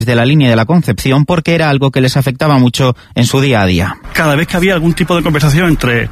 de la línea de la Concepción porque era algo que les afectaba mucho en su día a día. Cada vez que había algún tipo de conversación entre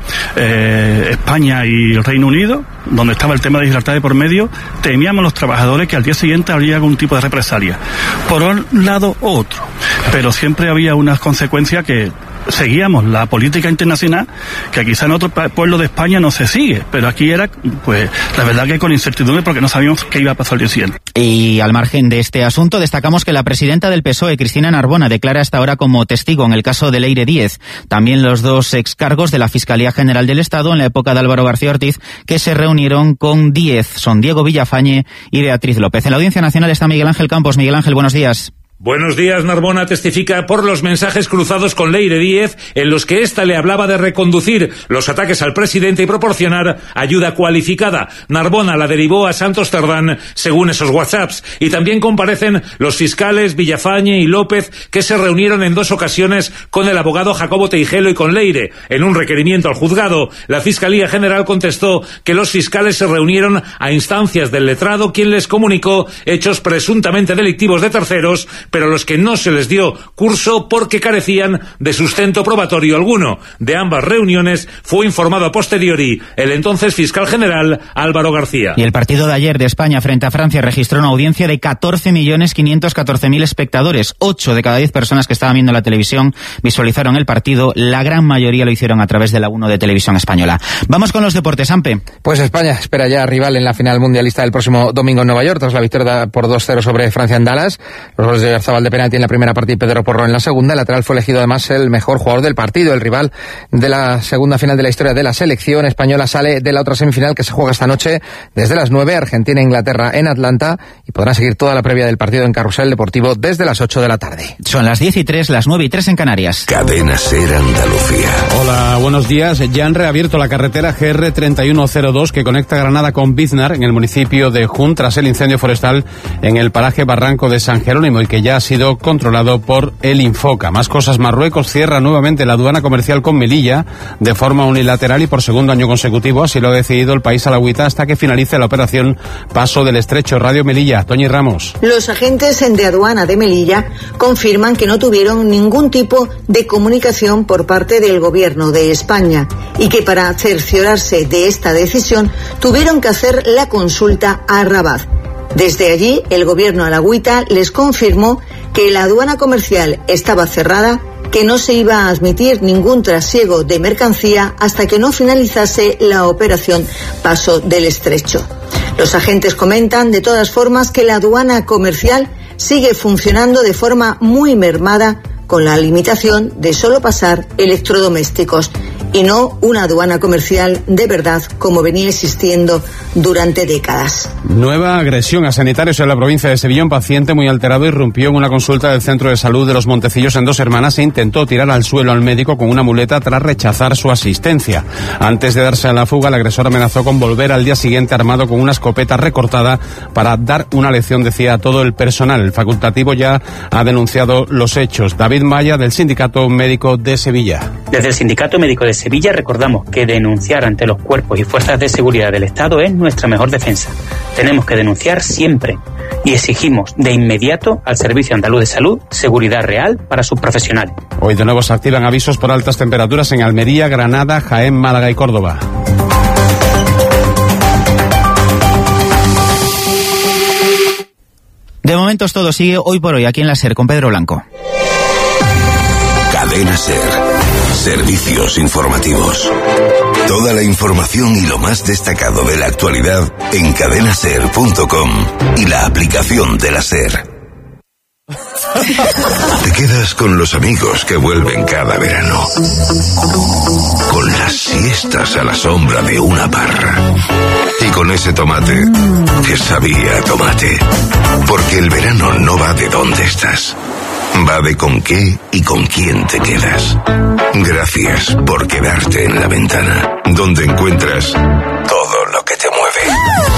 España y el Reino Unido, donde estaba el tema de Gibraltar de por medio, temíamos los trabajadores que al día siguiente habría algún tipo de represalia, por un lado u otro, pero siempre había unas consecuencias que seguíamos la política internacional que quizá en otro pueblo de España no se sigue, pero aquí era, pues, la verdad que con incertidumbre porque no sabíamos qué iba a pasar el día siguiente. Y al margen de este asunto, destacamos que la presidenta del PSOE, Cristina Narbona, declara hasta ahora como testigo en el caso de Leire Díez. También los dos excargos de la Fiscalía General del Estado en la época de Álvaro García Ortiz, que se reunieron con Díez. Son Diego Villafañe y Beatriz López. En la Audiencia Nacional está Miguel Ángel Campos. Miguel Ángel, buenos días. Buenos días. Narbona testifica por los mensajes cruzados con Leire Díez en los que ésta le hablaba de reconducir los ataques al presidente y proporcionar ayuda cualificada. Narbona la derivó a Santos Cerdán según esos WhatsApps. Y también comparecen los fiscales Villafañe y López, que se reunieron en 2 ocasiones con el abogado Jacobo Teijelo y con Leire. En un requerimiento al juzgado, la Fiscalía General contestó que los fiscales se reunieron a instancias del letrado, quien les comunicó hechos presuntamente delictivos de terceros, pero los que no se les dio curso porque carecían de sustento probatorio alguno. De ambas reuniones fue informado a posteriori el entonces fiscal general Álvaro García. Y el partido de ayer de España frente a Francia registró una audiencia de 14.514.000 espectadores. 8 de cada 10 personas que estaban viendo la televisión visualizaron el partido. La gran mayoría lo hicieron a través de la 1 de Televisión Española. Vamos con los deportes, Ampe. Pues España espera ya rival en la final mundialista del próximo domingo en Nueva York, tras la victoria por 2-0 sobre Francia en Dallas. Los goles de Oyarzabal de penalti en la primera parte y Pedro Porro en la segunda. El lateral fue elegido además el mejor jugador del partido. El rival de la segunda final de la historia de la selección española sale de la otra semifinal que se juega esta noche desde las 9, Argentina-Inglaterra en Atlanta, y podrán seguir toda la previa del partido en Carrusel Deportivo desde las 8 de la tarde. Son las 10:03, las 9:03 en Canarias. Cadena SER Andalucía. Hola, buenos días. Ya han reabierto la carretera GR 3102 que conecta Granada con Biznar en el municipio de Jun tras el incendio forestal en el paraje Barranco de San Jerónimo y que ya ha sido controlado por el Infoca. Más cosas. Marruecos cierra nuevamente la aduana comercial con Melilla de forma unilateral y por segundo año consecutivo. Así lo ha decidido el país alawita hasta que finalice la operación Paso del Estrecho. Radio Melilla, Toñi Ramos. Los agentes de aduana de Melilla confirman que no tuvieron ningún tipo de comunicación por parte del gobierno de España y que para cerciorarse de esta decisión tuvieron que hacer la consulta a Rabat. Desde allí, el gobierno alawita les confirmó que la aduana comercial estaba cerrada, que no se iba a admitir ningún trasiego de mercancía hasta que no finalizase la operación Paso del Estrecho. Los agentes comentan, de todas formas, que la aduana comercial sigue funcionando de forma muy mermada, con la limitación de solo pasar electrodomésticos y no una aduana comercial de verdad como venía existiendo durante décadas. Nueva agresión a sanitarios en la provincia de Sevilla. Un paciente muy alterado irrumpió en una consulta del Centro de Salud de Los Montecillos en Dos Hermanas e intentó tirar al suelo al médico con una muleta tras rechazar su asistencia. Antes de darse a la fuga, el agresor amenazó con volver al día siguiente armado con una escopeta recortada para dar una lección, decía, a todo el personal. El facultativo ya ha denunciado los hechos. David Maya, del Sindicato Médico de Sevilla. Desde el Sindicato Médico de Sevilla recordamos que denunciar ante los cuerpos y fuerzas de seguridad del Estado es nuestra mejor defensa. Tenemos que denunciar siempre y exigimos de inmediato al Servicio Andaluz de Salud seguridad real para sus profesionales. Hoy de nuevo se activan avisos por altas temperaturas en Almería, Granada, Jaén, Málaga y Córdoba. De momento todo sigue hoy por hoy aquí en la SER con Pedro Blanco. Cadena SER. Servicios informativos. Toda la información y lo más destacado de la actualidad en cadenaser.com y la aplicación de la SER. Te quedas con los amigos que vuelven cada verano. Con las siestas a la sombra de una parra. Y con ese tomate que sabía a tomate. Porque el verano no va de dónde estás. Va de con qué y con quién te quedas. Gracias por quedarte en la ventana, donde encuentras todo lo que te mueve.